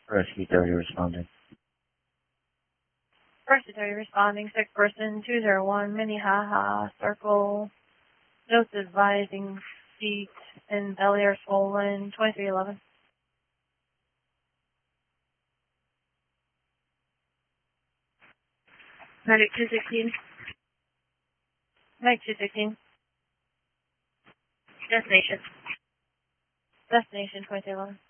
Rescue 30 responding. Rescue 30 responding. Sick person 201 Minnehaha Circle. Notes advising feet and belly are swollen. 2311. Medic 216. Medic 216. Destination. Destination 2311.